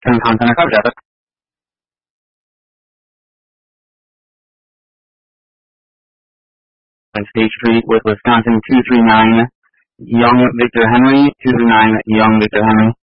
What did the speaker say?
Turn content or coverage ethic. Stage 3 with Wisconsin 239, Young Victor Henry, 239, Young Victor Henry.